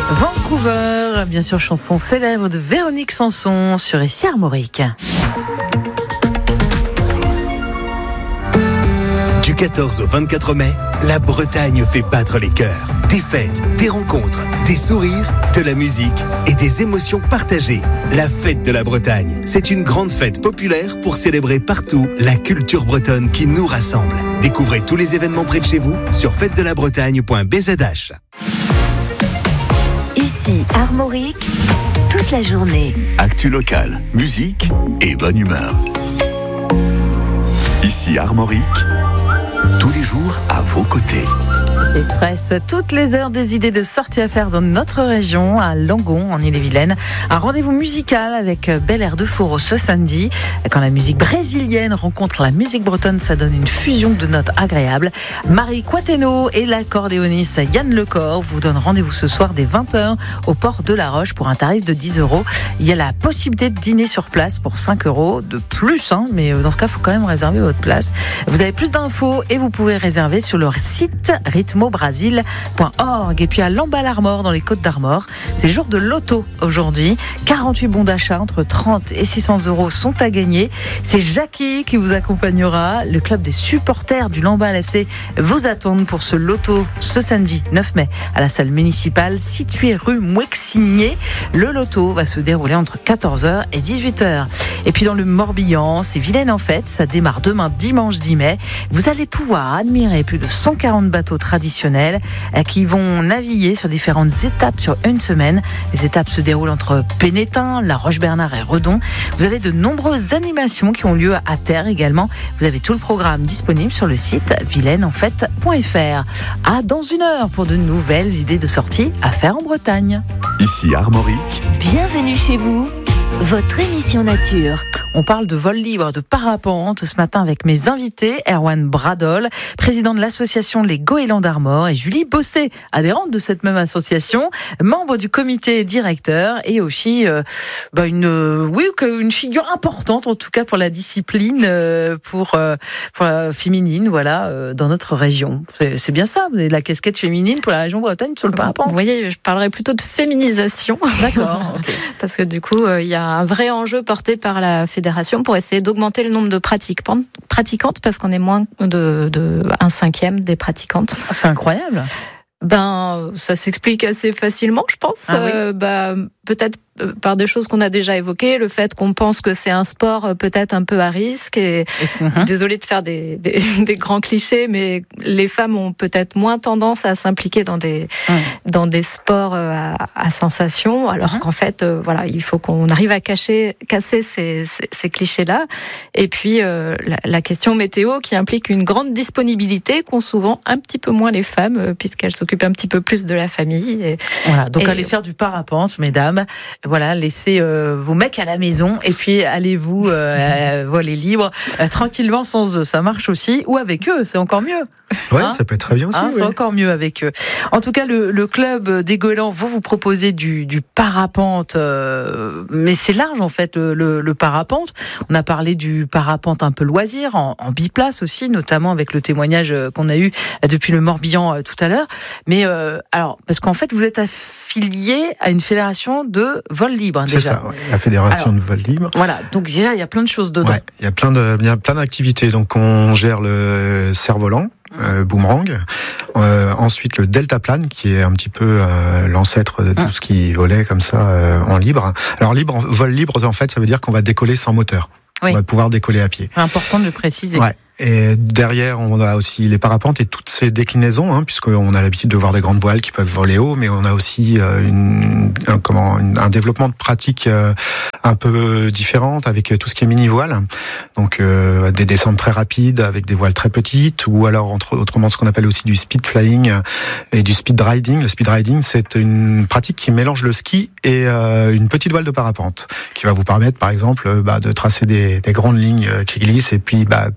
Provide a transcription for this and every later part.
Vancouver, bien sûr, chanson célèbre de Véronique Sanson sur Ici Armorique. Du 14 au 24 mai, la Bretagne fait battre les cœurs. Des fêtes, des rencontres, des sourires, de la musique et des émotions partagées. La fête de la Bretagne, c'est une grande fête populaire pour célébrer partout la culture bretonne qui nous rassemble. Découvrez tous les événements près de chez vous sur fêtedelabbretagne.bzh. Ici Armorique, toute la journée. Actu locale, musique et bonne humeur. Ici Armorique, tous les jours à vos côtés. C'est Express, toutes les heures des idées de sorties à faire dans notre région, à Langon, en Ille-et-Vilaine. Un rendez-vous musical avec Bel Air de Foro ce samedi. Quand la musique brésilienne rencontre la musique bretonne, ça donne une fusion de notes agréables. Marie Quateno et l'accordéoniste Yann Lecor vous donnent rendez-vous ce soir dès 20h au port de La Roche pour un tarif de 10 €. Il y a la possibilité de dîner sur place pour 5 € de plus, mais dans ce cas, il faut quand même réserver votre place. Vous avez plus d'infos et vous pouvez réserver sur leur site rythmobrasil.org. Et puis à Lamballe-Armor, dans les Côtes d'Armor, c'est le jour de l'auto aujourd'hui. 48 bons d'achat entre 30 et 600 € sont à gagner. C'est Jackie qui vous accompagnera. Le club des supporters du Lamballe FC vous attendent pour ce loto ce samedi 9 mai à la salle municipale située rue Mouexigné. Le loto va se dérouler entre 14h et 18h. Et puis dans le Morbihan, c'est Vilaine en fête. Ça démarre demain dimanche 10 mai. Vous allez pouvoir admirer plus de 140 bateaux traditionnels qui vont naviguer sur différentes étapes sur une semaine. Les étapes se déroulent entre Pénétin, La Roche-Bernard et Redon. Vous avez de nombreuses animations qui ont lieu à terre également. Vous avez tout le programme disponible sur le site vileineenfête.fr. Dans une heure pour de nouvelles idées de sortie à faire en Bretagne. Ici Armorique. Bienvenue chez vous, votre émission nature. On parle de vol libre, de parapente ce matin avec mes invités, Erwan Bradol, président de l'association Les Goélands d'Armor, et Julie Bosset, adhérente de cette même association, membre du comité directeur et aussi une figure importante en tout cas pour la discipline pour la féminine, dans notre région. C'est bien ça, vous avez la casquette féminine pour la région Bretagne sur le parapente. Vous voyez, je parlerais plutôt de féminisation. D'accord. Okay. Parce que du coup, il y a un vrai enjeu porté par la fédération pour essayer d'augmenter le nombre de pratiquantes parce qu'on est moins de 1/5 des pratiquantes. C'est incroyable. Ça s'explique assez facilement, je pense. Peut-être par des choses qu'on a déjà évoquées, le fait qu'on pense que c'est un sport peut-être un peu à risque et désolée de faire des grands clichés, mais les femmes ont peut-être moins tendance à s'impliquer dans des sports à sensation, alors qu'en fait, il faut qu'on arrive à casser ces clichés-là. Et puis la question météo qui implique une grande disponibilité qu'ont souvent un petit peu moins les femmes, puisqu'elles s'occupent un petit peu plus de la famille. Donc allez faire du parapente, mesdames. Laissez vos mecs à la maison et puis allez-vous voler libre tranquillement sans eux. Ça marche aussi, ou avec eux, c'est encore mieux. Ça peut être très bien aussi. C'est encore mieux avec eux. En tout cas, le club des Goélands, vous proposez du parapente, mais c'est large en fait le parapente. On a parlé du parapente un peu loisir, en biplace aussi, notamment avec le témoignage qu'on a eu depuis le Morbihan tout à l'heure. Mais parce qu'en fait, vous êtes affilié à une fédération de vol libre. C'est déjà. Ça, la fédération de vol libre. Voilà, donc déjà, il y a plein de choses dedans. Il y a plein d'activités. Donc, on gère le cerf-volant. Boomerang, ensuite le deltaplane qui est un petit peu l'ancêtre de tout ce qui volait comme ça en libre. Alors vol libre en fait ça veut dire qu'on va décoller sans moteur. On va pouvoir décoller à pied. Important de le préciser. Et derrière, on a aussi les parapentes et toutes ces déclinaisons, puisqu'on a l'habitude de voir des grandes voiles qui peuvent voler haut, mais on a aussi un développement de pratiques un peu différentes avec tout ce qui est mini-voile. Donc des descentes très rapides avec des voiles très petites, ou alors autrement ce qu'on appelle aussi du speed flying et du speed riding. Le speed riding, c'est une pratique qui mélange le ski et une petite voile de parapente, qui va vous permettre, par exemple, de tracer des grandes lignes qui glissent, et puis quand il y a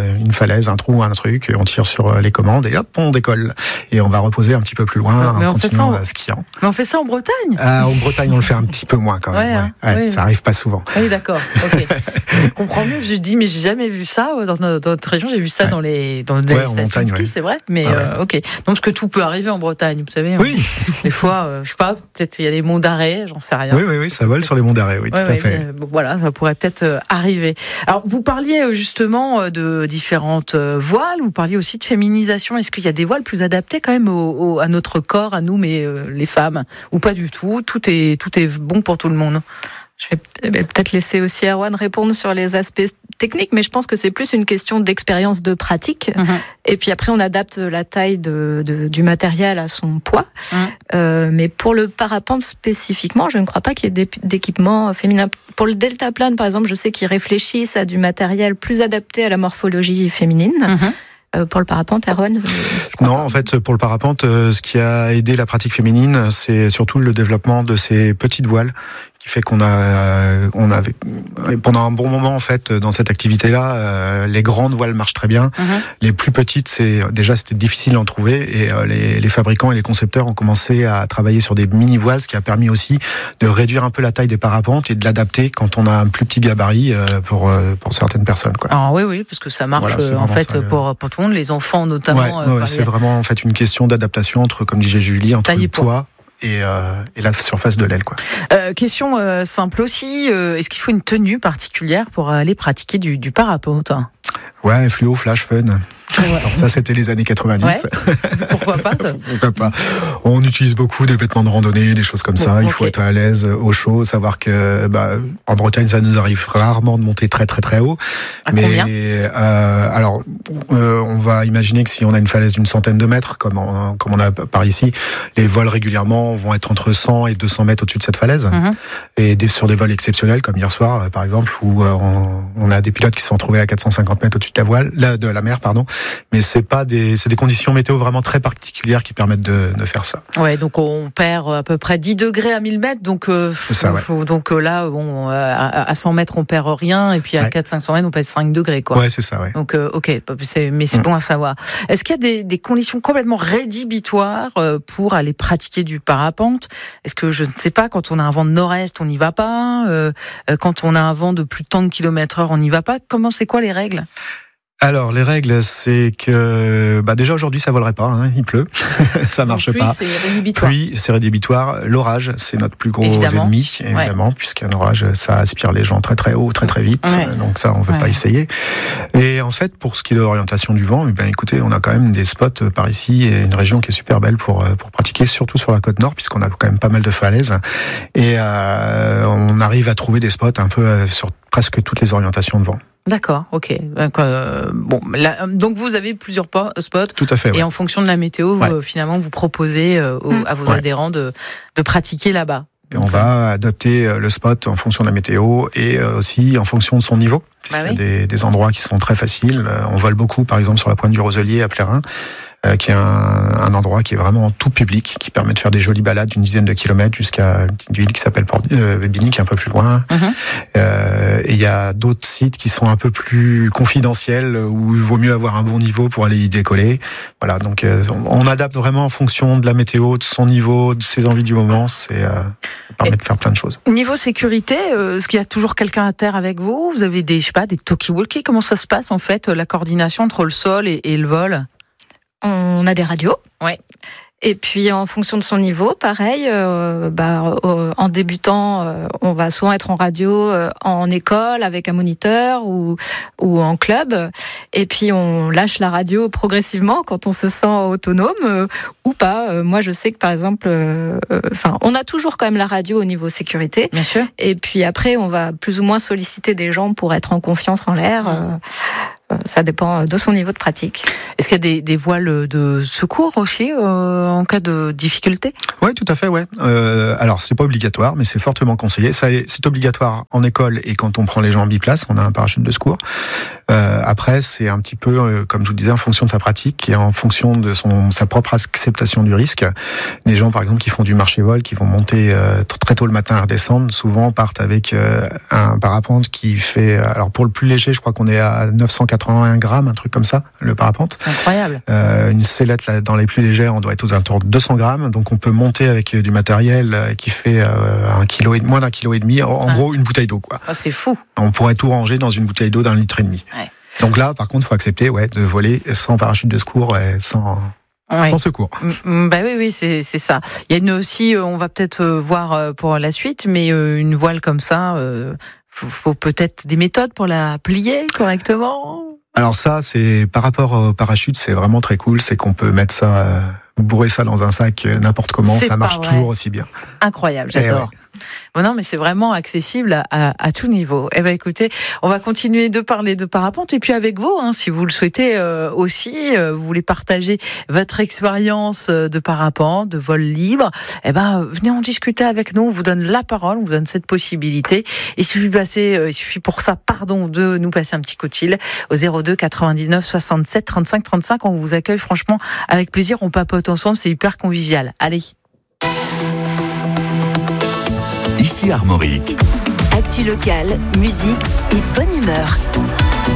une falaise, un trou, un truc, on tire sur les commandes et hop, on décolle. Et on va reposer un petit peu plus loin en continuant skiant. Mais on fait ça en Bretagne ? En Bretagne, on le fait un petit peu moins quand même. Oui. Ça arrive pas souvent. Oui, d'accord. Okay. Je comprends mieux. Je dis, mais j'ai jamais vu ça dans notre région. J'ai vu ça dans les stations de ski, c'est vrai. Mais ok. Donc, parce que tout peut arriver en Bretagne, vous savez. Oui. Des fois, je sais pas, peut-être il y a les monts d'arrêt, j'en sais rien. Oui, ça vole sur les monts d'arrêt, oui, tout à fait. Voilà, ça pourrait peut-être arriver. Alors, vous parliez justement de différentes voiles. Vous parliez aussi de féminisation. Est-ce qu'il y a des voiles plus adaptées quand même à notre corps, à nous, mais les femmes, ou pas du tout ? Tout est bon pour tout le monde. Je vais peut-être laisser aussi Erwan répondre sur les aspects techniques, mais je pense que c'est plus une question d'expérience, de pratique. Et puis après, on adapte la taille du matériel à son poids. Mais pour le parapente spécifiquement, je ne crois pas qu'il y ait d'équipement féminin. Pour le deltaplane, par exemple, je sais qu'ils réfléchissent à du matériel plus adapté à la morphologie féminine. Pour le parapente, Erwan ? Non, en fait, pour le parapente, ce qui a aidé la pratique féminine, c'est surtout le développement de ces petites voiles, qui fait qu'on avait pendant un bon moment en fait dans cette activité-là, les grandes voiles marchent très bien. Les plus petites, c'était difficile d'en trouver, et les fabricants et les concepteurs ont commencé à travailler sur des mini voiles, ce qui a permis aussi de réduire un peu la taille des parapentes et de l'adapter quand on a un plus petit gabarit pour certaines personnes, quoi. Ah oui, parce que ça marche en fait ça, pour tout le monde, les enfants notamment. C'est vraiment en fait une question d'adaptation entre, comme disait Julie, entre le poids et la surface de l'aile, quoi. Question simple aussi, est-ce qu'il faut une tenue particulière pour aller pratiquer du parapente ? Ouais, fluo, flash, fun. Alors ça, c'était les années 90. Ouais. Pourquoi pas ça ? Pourquoi pas ? On utilise beaucoup des vêtements de randonnée, des choses comme ça. Il faut être à l'aise, au chaud, savoir que en Bretagne, ça nous arrive rarement de monter très très très haut. Combien ? On va imaginer que si on a une falaise d'une centaine de mètres, comme on a par ici, les vols régulièrement vont être entre 100 et 200 mètres au-dessus de cette falaise. Et sur des vols exceptionnels, comme hier soir, par exemple, où on a des pilotes qui se sont retrouvés à 450 mètres au-dessus de la mer, pardon. Mais c'est des conditions météo vraiment très particulières qui permettent de faire ça. Ouais, donc on perd à peu près 10 degrés à 1000 mètres, donc là, à 100 mètres on perd rien, et puis à 400-500 mètres on perd 5 degrés, quoi. Ouais, c'est ça, ouais. Donc c'est bon à savoir. Est-ce qu'il y a des conditions complètement rédhibitoires pour aller pratiquer du parapente ? Est-ce que, je ne sais pas, quand on a un vent de nord-est, on n'y va pas ? Quand on a un vent de plus de tant de km/h, on n'y va pas ? C'est quoi les règles ? Alors, les règles, c'est que déjà aujourd'hui, ça volerait pas, il pleut, ça marche pas. Pluie, c'est rédhibitoire. L'orage, c'est notre plus gros ennemi, évidemment, puisqu'un orage, ça aspire les gens très très haut, très très vite. Donc ça, on veut pas essayer. Et en fait, pour ce qui est de l'orientation du vent, écoutez, on a quand même des spots par ici, et une région qui est super belle pour pratiquer, surtout sur la côte nord, puisqu'on a quand même pas mal de falaises. Et on arrive à trouver des spots un peu sur presque toutes les orientations de vent. D'accord, ok. Donc vous avez plusieurs spots. Tout à fait. Et en fonction de la météo, finalement, vous proposez à vos adhérents de pratiquer là-bas. Et on va adapter le spot en fonction de la météo et aussi en fonction de son niveau. Puisqu'il y a des endroits qui sont très faciles. On vole beaucoup, par exemple, sur la pointe du Roselier à Plérin, qui est un endroit qui est vraiment tout public, qui permet de faire des jolies balades d'une dizaine de kilomètres jusqu'à une petite ville qui s'appelle Bini, qui est un peu plus loin. Et il y a d'autres sites qui sont un peu plus confidentiels, où il vaut mieux avoir un bon niveau pour aller y décoller. Voilà, donc on adapte vraiment en fonction de la météo, de son niveau, de ses envies du moment. Ça permet de faire plein de choses. Niveau sécurité, est-ce qu'il y a toujours quelqu'un à terre avec vous ? Vous avez des talkie-walkie ? Comment ça se passe en fait, la coordination entre le sol et le vol ? On a des radios. Ouais. Et puis en fonction de son niveau, pareil, en débutant, on va souvent être en radio en école avec un moniteur ou en club. Et puis on lâche la radio progressivement quand on se sent autonome ou pas. Moi, je sais que par exemple, on a toujours quand même la radio au niveau sécurité. Bien sûr. Et puis après, on va plus ou moins solliciter des gens pour être en confiance en l'air. Ça dépend de son niveau de pratique. Est-ce qu'il y a des voiles de secours aussi en cas de difficulté ? Oui, tout à fait, ouais. Alors, c'est pas obligatoire, mais c'est fortement conseillé. C'est obligatoire en école et quand on prend les gens en biplace, on a un parachute de secours. Après, c'est un petit peu, comme je vous disais, en fonction de sa pratique et en fonction de sa propre acceptation du risque. Les gens, par exemple, qui font du marché-vol, qui vont monter très tôt le matin à redescendre, souvent partent avec un parapente qui fait... Alors pour le plus léger, je crois qu'on est à 981 grammes, un truc comme ça, le parapente. Incroyable. Une sellette, là, dans les plus légères, on doit être aux alentours de 200 grammes. Donc on peut monter avec du matériel qui fait moins d'1,5 kg. En gros, une bouteille d'eau, quoi. Oh, c'est fou. On pourrait tout ranger dans une bouteille d'eau d'1,5 litre. Ouais. Donc là, par contre, il faut accepter de voler sans parachute de secours et sans secours. Bah oui, c'est ça. Il y a une aussi, on va peut-être voir pour la suite, mais une voile comme ça, faut peut-être des méthodes pour la plier correctement. Alors ça, c'est par rapport au parachute, c'est vraiment très cool, c'est qu'on peut mettre ça, bourrer ça dans un sac n'importe comment, ça marche toujours aussi bien. Incroyable, j'adore. Bon, non, mais c'est vraiment accessible à tout niveau. Eh ben, écoutez, on va continuer de parler de parapente et puis avec vous, si vous le souhaitez aussi, vous voulez partager votre expérience de parapente, de vol libre. Eh ben, venez en discuter avec nous. On vous donne la parole, on vous donne cette possibilité. Il suffit pour ça, de nous passer un petit coup de fil au 02 99 67 35 35. On vous accueille franchement avec plaisir. On papote ensemble, c'est hyper convivial. Allez. Ici Armorique. Actu locale, musique et bonne humeur.